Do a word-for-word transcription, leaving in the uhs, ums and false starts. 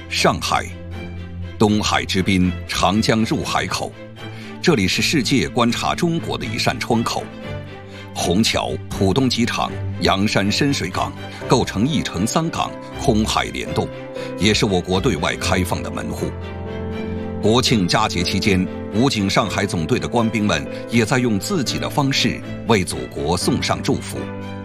上海，东海之滨，长江入海口，这里是世界观察中国的一扇窗口。虹桥、浦东机场、洋山深水港构成一城三港，空海联动，也是我国对外开放的门户。国庆佳节期间，武警上海总队的官兵们也在用自己的方式为祖国送上祝福。